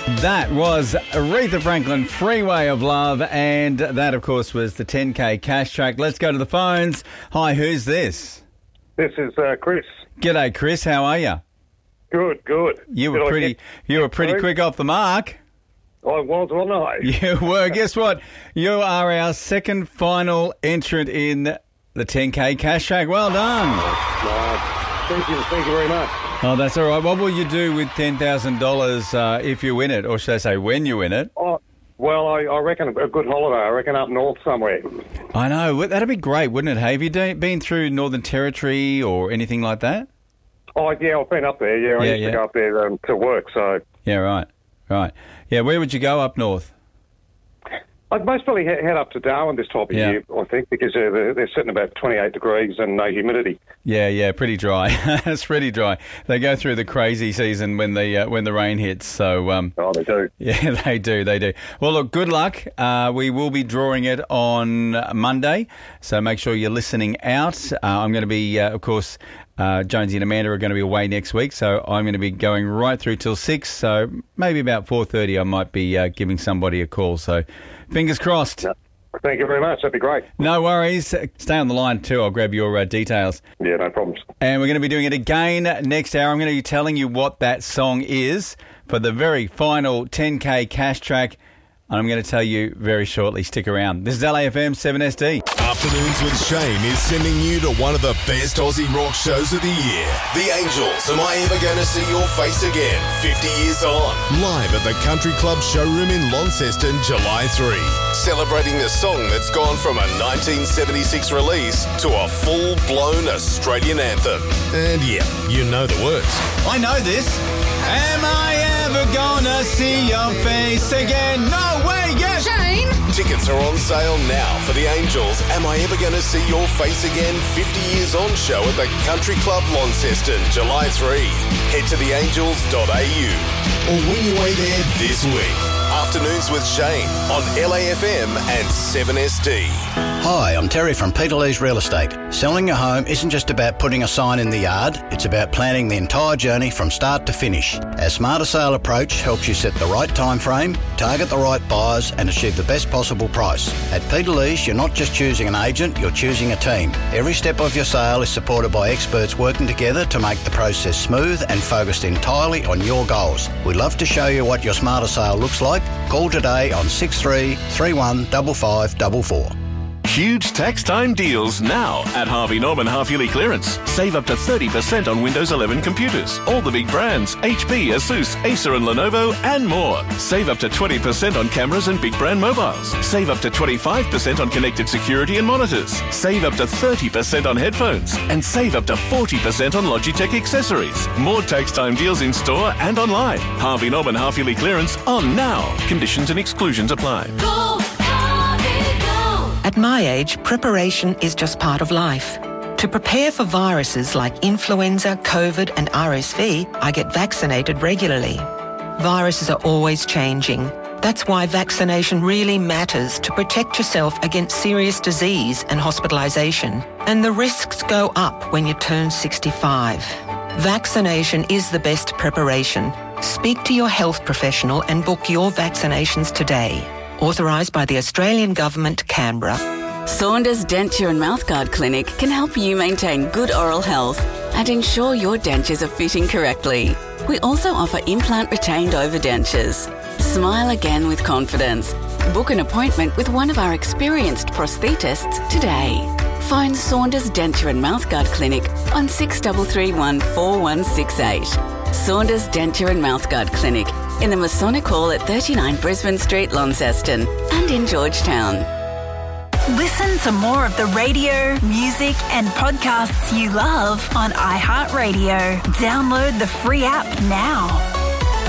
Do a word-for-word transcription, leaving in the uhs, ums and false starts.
That was Aretha Franklin, Freeway of Love, and that, of course, was the ten K cash track. Let's go to the phones. Hi, who's this? This is uh, Chris. G'day, Chris. How are you? Good, good. You were Did I pretty. get- You were pretty Sorry? quick off the mark. I was, wasn't I? You were. Guess what? You are our second final entrant in the ten K cash track. Well done. Uh, thank you, thank you very much. Oh, that's all right. What will you do with ten thousand dollars uh, if you win it, or should I say when you win it? Oh, well, I, I reckon a good holiday. I reckon up north somewhere. I know. That'd be great, wouldn't it? Hey, have you do- been through Northern Territory or anything like that? Oh, yeah, I've been up there. Yeah, I Yeah, used yeah. to go up there um, to work. So Yeah, right. Right. Yeah, where would you go up north? I'd most probably he- head up to Darwin this type of Yeah. year, I think, because uh, they're, they're sitting about twenty-eight degrees and no humidity. Yeah, yeah, pretty dry. It's pretty dry. They go through the crazy season when the uh, when the rain hits. So um, Oh, they do. yeah, they do, they do. Well, look, good luck. Uh, we will be drawing it on Monday, so make sure you're listening out. Uh, I'm going to be, uh, of course, uh, Jonesy and Amanda are going to be away next week, so I'm going to be going right through till six. So maybe about four thirty, I might be uh, giving somebody a call. So fingers crossed. No, thank you very much. That'd be great. No worries. Stay on the line too. I'll grab your uh, details. Yeah, no problems. And we're going to be doing it again next hour. I'm going to be telling you what that song is for the very final ten K cash track. And I'm going to tell you very shortly. Stick around. This is L A F M seven S D. Afternoons with Shane is sending you to one of the best Aussie rock shows of the year. The Angels, Am I Ever Gonna See Your Face Again? fifty years on. Live at the Country Club showroom in Launceston, July third. Celebrating the song that's gone from a nineteen seventy-six release to a full-blown Australian anthem. And yeah, you know the words. I know this. Am I ever gonna see your face again? No way, yes! Shane! Tickets are on sale now for the Angels' Am I Ever Gonna See Your Face Again fifty years on show at the Country Club Launceston, July third. Head to the angels dot a u or win your way there this week. Afternoons with Shane on L A F M and seven S D. Hi, I'm Terry from Peter Lee's Real Estate. Selling your home isn't just about putting a sign in the yard, it's about planning the entire journey from start to finish. Our Smarter Sale approach helps you set the right time frame, target the right buyers and achieve the best possible price. At Peter Lee's, you're not just choosing an agent, you're choosing a team. Every step of your sale is supported by experts working together to make the process smooth and focused entirely on your goals. We'd love to show you what your Smarter Sale looks like. Call today on six three three one five five four four. Huge tax time deals now at Harvey Norman Half-Yearly Clearance. Save up to thirty percent on Windows eleven computers. All the big brands, H P, Asus, Acer and Lenovo and more. Save up to twenty percent on cameras and big brand mobiles. Save up to twenty-five percent on connected security and monitors. Save up to thirty percent on headphones. And save up to forty percent on Logitech accessories. More tax time deals in store and online. Harvey Norman Half-Yearly Clearance on now. Conditions and exclusions apply. Go, Harvey, go! At my age, preparation is just part of life. To prepare for viruses like influenza, COVID and R S V, I get vaccinated regularly. Viruses are always changing. That's why vaccination really matters to protect yourself against serious disease and hospitalisation. And the risks go up when you turn sixty-five. Vaccination is the best preparation. Speak to your health professional and book your vaccinations today. Authorised by the Australian Government, Canberra. Saunders Denture and Mouthguard Clinic can help you maintain good oral health and ensure your dentures are fitting correctly. We also offer implant retained overdentures. Smile again with confidence. Book an appointment with one of our experienced prosthetists today. Phone Saunders Denture and Mouthguard Clinic on six three three one four one six eight. Saunders Denture and Mouthguard Clinic in the Masonic Hall at thirty-nine Brisbane Street, Launceston, and in Georgetown. Listen to more of the radio, music and podcasts you love on iHeartRadio. Download the free app now.